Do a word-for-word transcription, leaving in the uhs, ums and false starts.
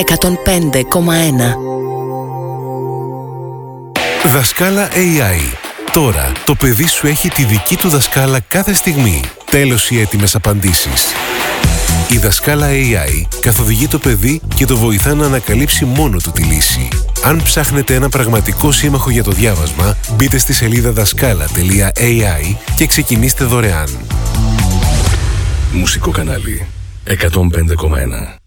εκατόν πέντε κόμμα ένα. Δασκάλα έι άι. Τώρα το παιδί σου έχει τη δική του δασκάλα κάθε στιγμή. Τέλος οι έτοιμες απαντήσεις. Η δασκάλα έι άι καθοδηγεί το παιδί και το βοηθά να ανακαλύψει μόνο του τη λύση. Αν ψάχνετε ένα πραγματικό σύμμαχο για το διάβασμα, μπείτε στη σελίδα δασκάλα τελεία έι άι και ξεκινήστε δωρεάν. Μουσικό κανάλι εκατόν πέντε κόμμα ένα.